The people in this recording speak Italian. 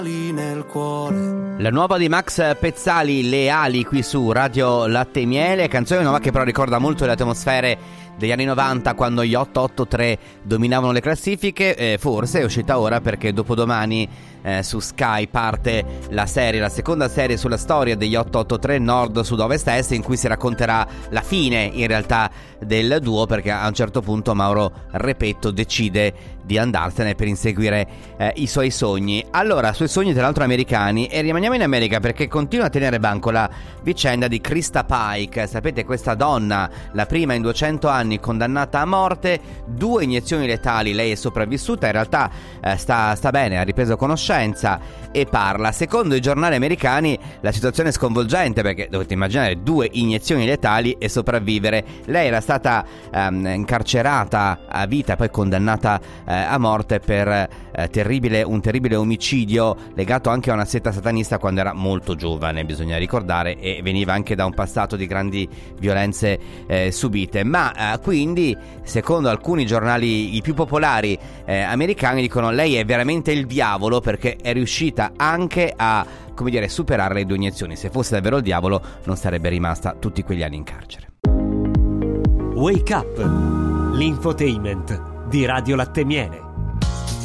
nel cuore. La nuova di Max Pezzali, Le ali, qui su Radio Latte e Miele. Canzone nuova che però ricorda molto le atmosfere degli anni 90, quando gli 883 dominavano le classifiche. Forse è uscita ora perché dopodomani su Sky parte la seconda serie sulla storia degli 883 Nord, Sud, Ovest, Est, in cui si racconterà la fine in realtà del duo, perché a un certo punto Mauro Repetto decide di andarsene per inseguire i suoi sogni. Allora, sui sogni tra l'altro americani, e rimaniamo in America perché continua a tenere banco la vicenda di Krista Pike. Sapete, questa donna, la prima in 200 anni condannata a morte, 2 iniezioni letali, lei è sopravvissuta, in realtà sta bene, ha ripreso conoscenza e parla. Secondo i giornali americani la situazione è sconvolgente, perché dovete immaginare 2 iniezioni letali e sopravvivere. Lei era stata incarcerata a vita, poi condannata a morte per un terribile omicidio legato anche a una setta satanista quando era molto giovane, bisogna ricordare, e veniva anche da un passato di grandi violenze subite. Ma quindi, secondo alcuni giornali, i più popolari americani, dicono lei è veramente il diavolo, perché è riuscita anche a, come dire, superare le 2 iniezioni. Se fosse davvero il diavolo non sarebbe rimasta tutti quegli anni in carcere. Wake Up, l'infotainment di Radio Latte e Miele.